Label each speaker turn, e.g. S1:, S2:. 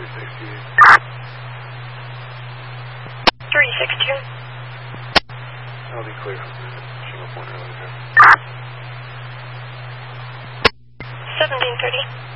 S1: 3062.
S2: I'll be clear from the Shingle Point earlier.
S1: 1730.